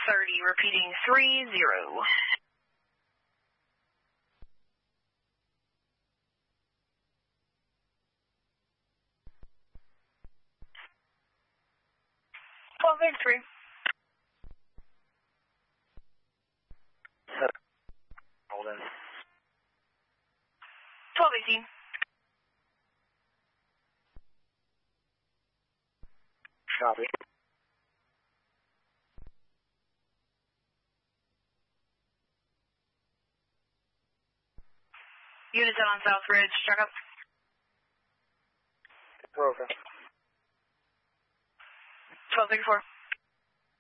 30, repeating 30. Twelve 83. Hold in. 12 18. Copy. Unit 10 on South Ridge, check up. Broken. 1234.